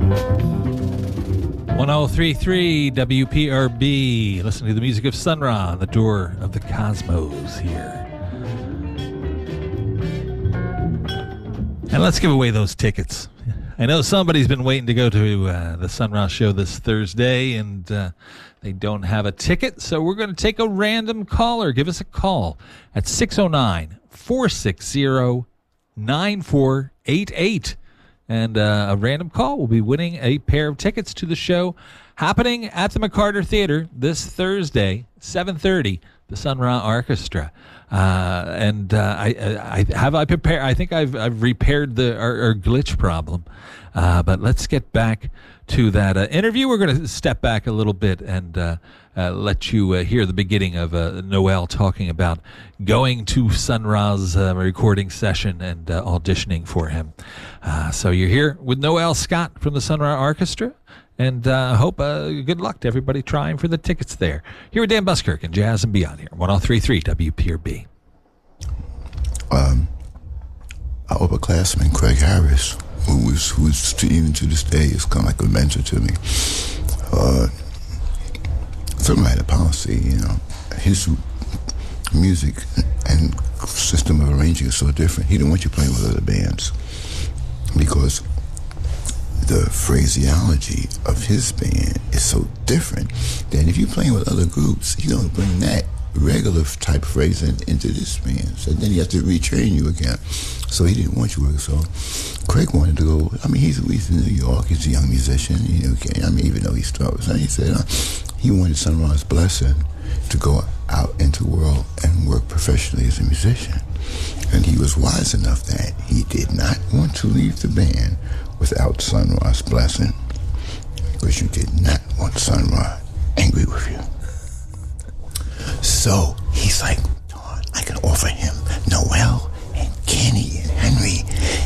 1033 WPRB. Listening to the music of Sun Ra on the door of the cosmos here. And let's give away those tickets. I know somebody's been waiting to go to the Sun Ra show this Thursday, and they don't have a ticket, so we're going to take a random caller. Give us a call at 609-460-9488. And a random call will be winning a pair of tickets to the show happening at the McCarter Theater this Thursday, 7:30, the Sun Ra Orchestra. I prepared. I think I've repaired our glitch problem. But let's get back to that interview. We're going to step back a little bit and let you hear the beginning of Noel talking about going to Sun Ra's recording session and auditioning for him. So you're here with Noel Scott from the Sun Ra Orchestra, and hope good luck to everybody trying for the tickets there. Here with Dan Buskirk and Jazz and Beyond here, 1033 WPRB. Our upperclassman, Craig Harris, who was even to this day is kind of like a mentor to me. Somebody had a policy, his music and system of arranging is so different. He didn't want you playing with other bands because the phraseology of his band is so different that if you're playing with other groups, he don't bring that regular type phrasing into this band. So then he has to retrain you again. So he didn't want you to work. So Craig wanted to go. I mean, he's in New York. He's a young musician. Even though he started, he said he wanted Sun Ra's blessing to go out into the world and work professionally as a musician. And he was wise enough that he did not want to leave the band without Sun Ra's blessing, because you did not want Sun Ra angry with you. So he's like, I can offer him Noel and Kenny and Henry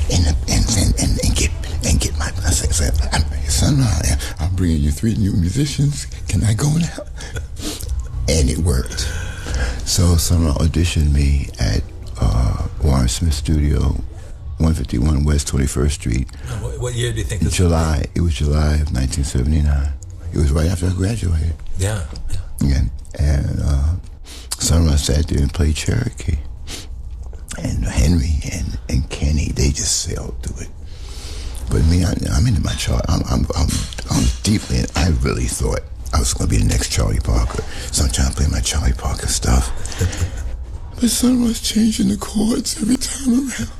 and get my blessing. So Sun Ra, I'm bringing you 3 new musicians. Can I go now? And it worked. So Sun Ra auditioned me at Warren Smith Studio, 151 West 21st Street. What year do you think this July. It was July of 1979. It was right after I graduated. Yeah. And Sun Ra sat there and played Cherokee. And Henry and Kenny, they just sailed through it. But me, I'm into my Charlie. I'm deeply in. I really thought I was going to be the next Charlie Parker. So I'm trying to play my Charlie Parker stuff. But Sun Ra's changing the chords every time around.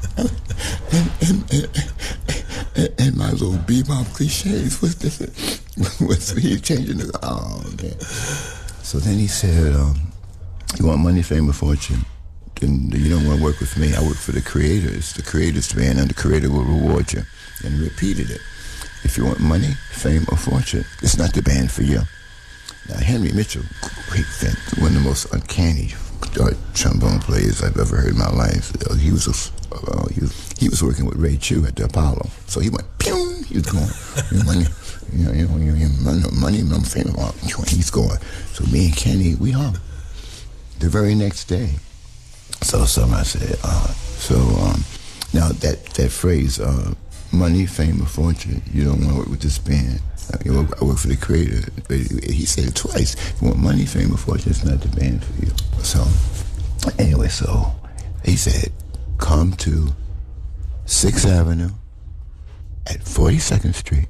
And my little bebop cliches was he changing the... Oh, man. So then he said, you want money, fame, or fortune? Then you don't want to work with me. I work for the Creators. The Creators band, and the Creator will reward you. And he repeated it. If you want money, fame, or fortune, it's not the band for you. Now, Henry Mitchell, great fan, one of the most uncanny trombone players I've ever heard in my life. He was working with Ray Chu at the Apollo. So he went, pew! He was going, money, money, fame, he's going. So me and Kenny, we hung. The very next day. So somebody said, now that phrase, money, fame, or fortune, you don't want to work with this band. I work for the Creator. He said it twice. You want money, fame, or fortune, it's not the band for you. So, anyway, so he said, come to 6th Avenue at 42nd Street.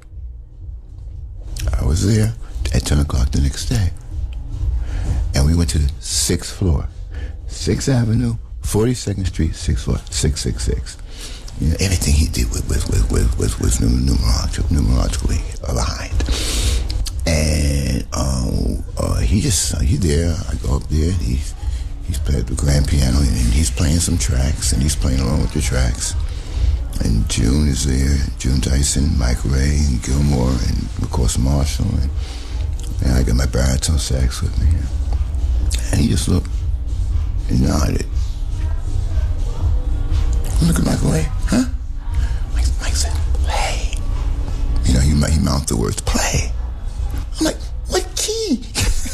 I was there at 10 o'clock the next day. And we went to the 6th floor. 6th Avenue, 42nd Street, 6th floor, 666. Everything he did was numerologically aligned. And he's there. I go up there. He's playing the grand piano, and he's playing some tracks, and he's playing along with the tracks. And June is there. June Tyson, Mike Ray, and Gilmore, and of course Marshall. And I got my baritone sax with me. And he just looked and nodded. Look at Michael Ray, huh? Mike said, play. He mouthed the words, play. I'm like, what key?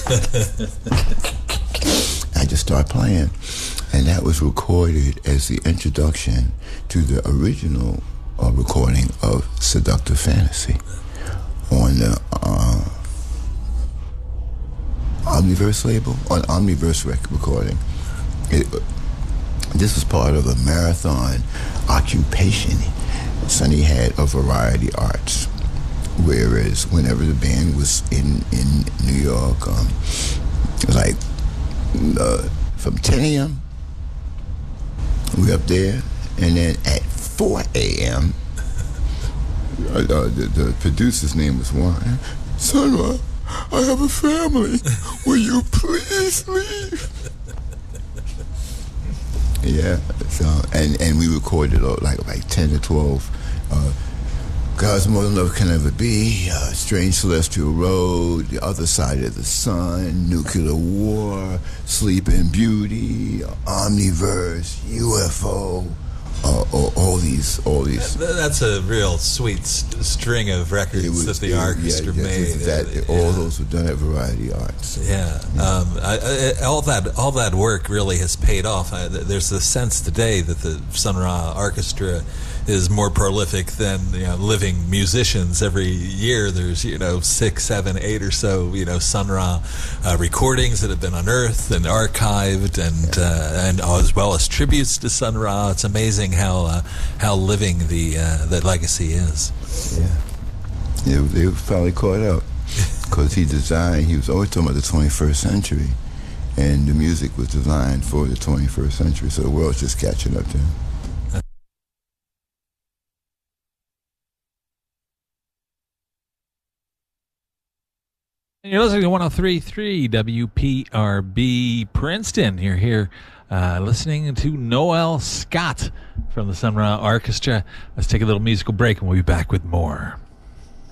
I just started playing. And that was recorded as the introduction to the original recording of Seductive Fantasy, on the Omniverse label, on Omniverse record recording. This was part of a marathon occupation. Sonny had a variety arts, whereas whenever the band was in New York, like from 10 a.m. we up there, and then at 4 a.m. The producer's name was Warren. Son, I have a family. Will you please leave? Yeah, so and we recorded like 10 to 12. God's More Than Love Can Ever Be, Strange Celestial Road, The Other Side of the Sun, Nuclear War, Sleeping Beauty, Omniverse, UFO, all these. That's a real sweet string of records that the orchestra made. All those were done at Variety Arts. Yeah, all that work really has paid off. There's the sense today that the Sun Ra Orchestra is more prolific than living musicians. Every year there's 6, 7, 8 or so Sun Ra recordings that have been unearthed and archived, and as well as tributes to Sun Ra. It's amazing how living that legacy is. Yeah, they finally caught up because he was always talking about the 21st century, and the music was designed for the 21st century, so the world's just catching up to him. You're listening to 103.3 WPRB Princeton. You're here listening to Noel Scott from the Sun Ra Orchestra. Let's take a little musical break and we'll be back with more.